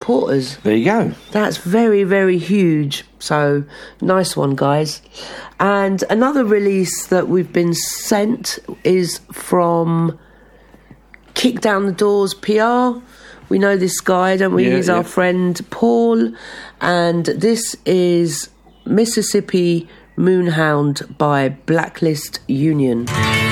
supporters. There you go. That's very, very huge. So, nice one, guys. And another release that we've been sent is from Kick Down the Doors PR. We know this guy, don't we? He's our friend Paul. And this is Mississippi Moonhound by Blacklist Union.